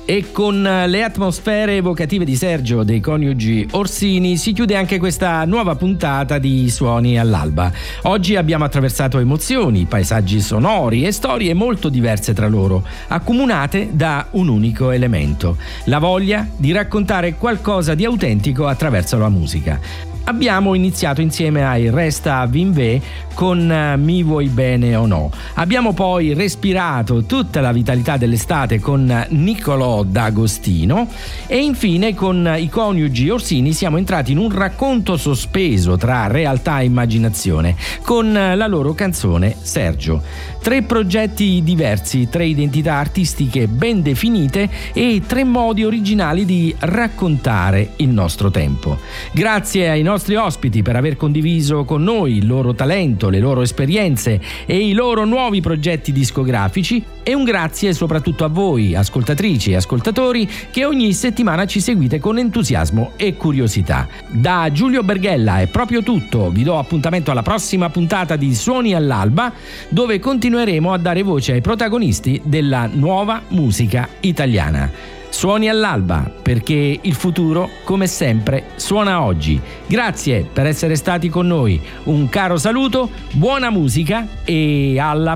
E con le atmosfere evocative di Sergio dei coniugi Orsini si chiude anche questa nuova puntata di Suoni all'Alba. Oggi abbiamo attraversato emozioni, paesaggi sonori e storie molto diverse tra loro, accomunate da un unico elemento: la voglia di raccontare qualcosa di autentico attraverso la musica. Abbiamo iniziato insieme ai Resta Vinvé con Mi vuoi bene o no. Abbiamo poi respirato tutta la vitalità dell'estate con Niccolò D'Agostino e infine con i coniugi Orsini siamo entrati in un racconto sospeso tra realtà e immaginazione con la loro canzone Sergio. 3 progetti diversi, 3 identità artistiche ben definite e 3 modi originali di raccontare il nostro tempo. Grazie ai nostri ospiti per aver condiviso con noi il loro talento, le loro esperienze e i loro nuovi progetti discografici, e un grazie soprattutto a voi, ascoltatrici e ascoltatori, che ogni settimana ci seguite con entusiasmo e curiosità. Da Giulio Berghella è proprio tutto, vi do appuntamento alla prossima puntata di Suoni all'Alba, dove continueremo a dare voce ai protagonisti della nuova musica italiana. Suoni all'alba, perché il futuro, come sempre, suona oggi. Grazie per essere stati con noi, un caro saluto, buona musica e alla